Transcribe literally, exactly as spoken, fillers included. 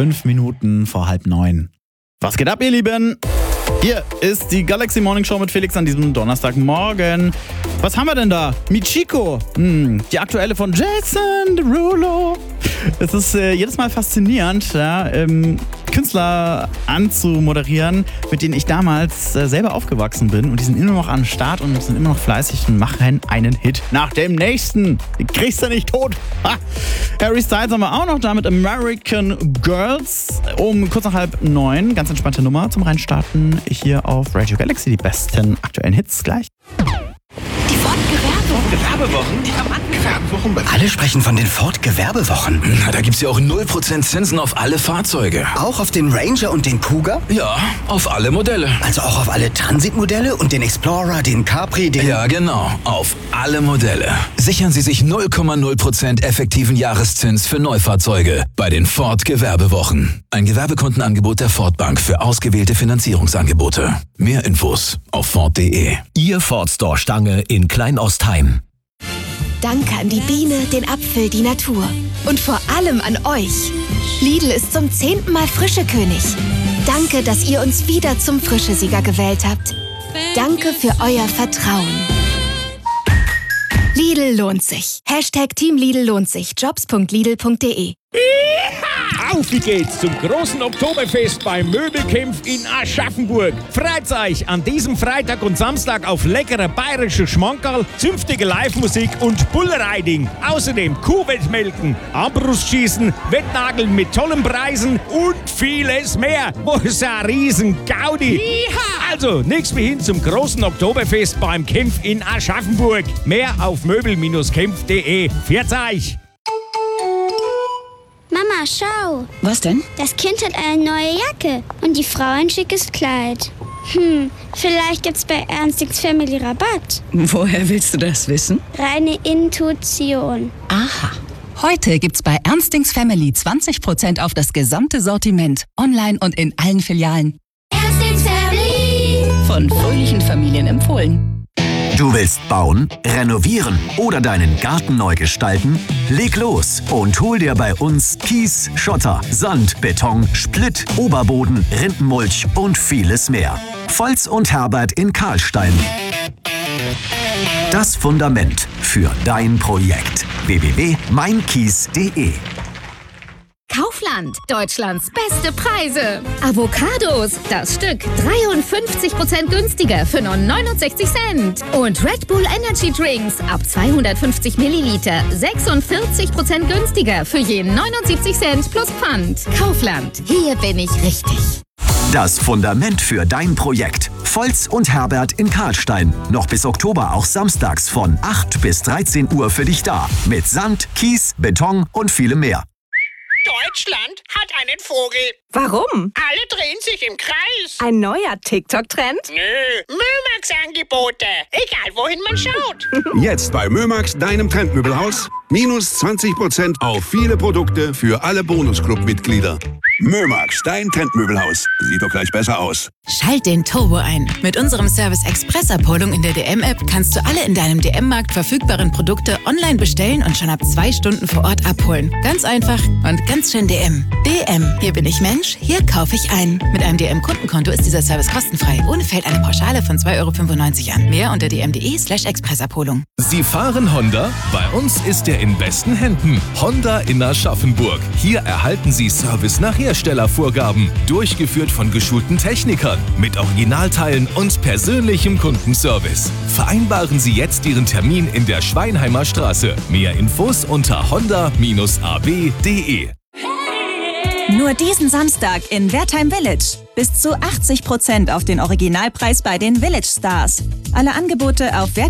fünf Minuten vor halb neun. Was geht ab, ihr Lieben? Hier ist die Galaxy Morning Show mit Felix an diesem Donnerstagmorgen. Was haben wir denn da? Michiko, hm, die aktuelle von Jason Derulo. Es ist äh, jedes Mal faszinierend, ja, ähm, Künstler anzumoderieren, mit denen ich damals äh, selber aufgewachsen bin. Und die sind immer noch am Start und sind immer noch fleißig und machen einen Hit nach dem nächsten. Den kriegst du nicht tot. Ha. Harry Styles haben wir auch noch da mit American Girls um kurz nach halb neun. Ganz entspannte Nummer zum Reinstarten hier auf Radio Galaxy. Die besten aktuellen Hits gleich. Die Ford-Gewerbewochen? Die Gewerbewochen? Alle sprechen von den Ford-Gewerbewochen. Na, da gibt's ja auch null Prozent Zinsen auf alle Fahrzeuge. Auch auf den Ranger und den Kuga? Ja, auf alle Modelle. Also auch auf alle Transit-Modelle und den Explorer, den Capri, den... Ja, genau. Auf alle Modelle. Sichern Sie sich null Komma null Prozent effektiven Jahreszins für Neufahrzeuge bei den Ford-Gewerbewochen. Ein Gewerbekundenangebot der Ford Bank für ausgewählte Finanzierungsangebote. Mehr Infos auf Ford punkt de. Ihr Ford Store Stange in Kleinostheim. Danke an die Biene, den Apfel, die Natur. Und vor allem an euch. Lidl ist zum zehnten Mal Frischekönig. Danke, dass ihr uns wieder zum Frischesieger gewählt habt. Danke für euer Vertrauen. Lidl lohnt sich. Hashtag Team Lidl lohnt sich. jobs punkt lidl punkt de. Auf wie geht's zum großen Oktoberfest beim Möbelkämpf in Aschaffenburg. Freut euch an diesem Freitag und Samstag auf leckere bayerische Schmankerl, zünftige Live-Musik und Bullriding. Außerdem Kuhwettmelken, Armbrustschießen, Wettnageln mit tollen Preisen und vieles mehr. Wo ist ein riesen Gaudi? Also, nix mehr hin zum großen Oktoberfest beim Kämpf in Aschaffenburg. Mehr auf möbel Kämpf punkt de. Pfiat euch! Mama, schau. Was denn? Das Kind hat eine neue Jacke und die Frau ein schickes Kleid. Hm, vielleicht gibt's bei Ernstings Family Rabatt. Woher willst du das wissen? Reine Intuition. Aha. Heute gibt's bei Ernstings Family zwanzig Prozent auf das gesamte Sortiment. Online und in allen Filialen. Ernstings Family. Von fröhlichen Familien empfohlen. Du willst bauen, renovieren oder deinen Garten neu gestalten? Leg los und hol dir bei uns Kies, Schotter, Sand, Beton, Splitt, Oberboden, Rindenmulch und vieles mehr. Volz und Herbert in Karlstein. Das Fundament für dein Projekt. w w w punkt mein kies punkt de. Kaufland, Deutschlands beste Preise. Avocados, das Stück dreiundfünfzig Prozent günstiger für nur neunundsechzig Cent. Und Red Bull Energy Drinks ab zweihundertfünfzig Milliliter sechsundvierzig Prozent günstiger für je neunundsiebzig Cent plus Pfand. Kaufland, hier bin ich richtig. Das Fundament für dein Projekt. Volz und Herbert in Karlstein. Noch bis Oktober auch samstags von acht bis dreizehn Uhr für dich da. Mit Sand, Kies, Beton und vielem mehr. Deutschland hat einen Vogel. Warum? Alle drehen sich im Kreis. Ein neuer TikTok-Trend? Nö, Mömax-Angebote. Egal, wohin man schaut. Jetzt bei Mömax, deinem Trendmöbelhaus. Minus zwanzig Prozent auf viele Produkte für alle Bonusclub-Mitglieder. Mömax, dein Trendmöbelhaus. Sieht doch gleich besser aus. Schalt den Turbo ein. Mit unserem Service Express-Abholung in der D M-App kannst du alle in deinem D M-Markt verfügbaren Produkte online bestellen und schon ab zwei Stunden vor Ort abholen. Ganz einfach und ganz schön D M. D M, hier bin ich Mensch, hier kaufe ich ein. Mit einem D M-Kundenkonto ist dieser Service kostenfrei. Ohne fällt eine Pauschale von zwei Euro fünfundneunzig an. Mehr unter d m punkt de slash expressabholung. Sie fahren Honda? Bei uns ist er in besten Händen. Honda in Aschaffenburg. Hier erhalten Sie Service nach Herstellervorgaben. Durchgeführt von geschulten Technikern. Mit Originalteilen und persönlichem Kundenservice. Vereinbaren Sie jetzt Ihren Termin in der Schweinheimer Straße. Mehr Infos unter honda Bindestrich a b punkt de. Nur diesen Samstag in Wertheim Village. Bis zu achtzig Prozent auf den Originalpreis bei den Village Stars. Alle Angebote auf